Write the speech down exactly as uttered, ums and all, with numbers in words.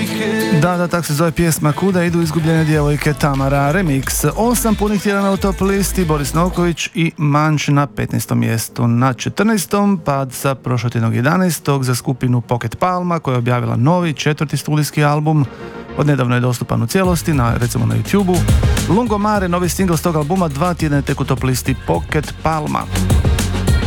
djevojke. Da, da, tak se zove pjesma Kuda idu izgubljene djevojke, Tamara Remix. Osam punih tjedana u top listi, Boris Novković i Manč na petnaestom mjestu. Na četrnaestom pad sa prošlotjednog jedanaestog za skupinu Pocket Palma koja je objavila novi četvrti studijski album. Od nedavno je dostupan u cijelosti, na, recimo na YouTube-u. Lungomare, novi singl s tog albuma, dva tjedna je tek u top listi Pocket Palma.